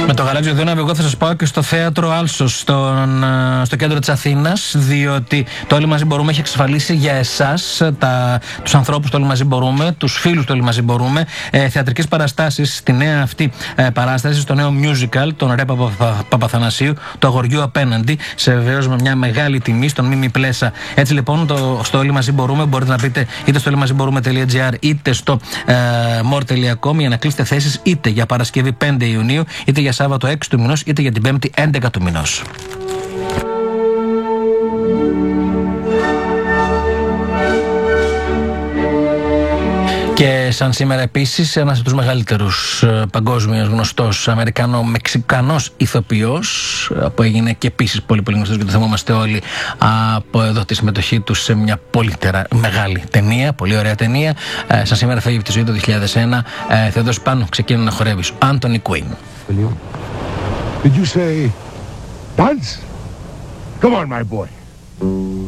Με το γαλάζιο δύναμη εγώ θα σας πάω και στο θέατρο Άλσος στο κέντρο της Αθήνας, διότι το Όλοι Μαζί Μπορούμε έχει εξασφαλίσει για εσάς, τους ανθρώπους του Όλοι Μαζί Μπορούμε, τους φίλους του Όλοι Μαζί Μπορούμε, θεατρικές παραστάσεις στη νέα αυτή παράσταση, στο νέο musical, τον Ρε Παπαθανασίου, το Αγοριού Απέναντι, σε βεβαίως με μια μεγάλη τιμή στον Μίμη Πλέσα. Έτσι λοιπόν στο Όλοι Μαζί Μπορούμε μπορείτε να πείτε είτε στο olymazibορούμε.gr είτε στο more.com για να κλείσετε θέσεις είτε για Παρασκευή 5 Ιουνίου, είτε για Σάββατο 6 του μηνός, είτε για την Πέμπτη 11 του μηνός. Και σαν σήμερα επίσης ένας από τους μεγαλύτερους παγκόσμιους γνωστός Αμερικάνο-Μεξικανός ηθοποιός, που έγινε και επίσης πολύ πολύ γνωστός και το θυμόμαστε όλοι από εδώ τη συμμετοχή του σε μια πολύ μεγάλη ταινία, πολύ ωραία ταινία. Σαν σήμερα φεύγει από τη ζωή το 2001. Θεοδός Πάνου, ξεκίνησε να χορεύεις. Anthony Quinn. Did you say dance? Come on, my boy.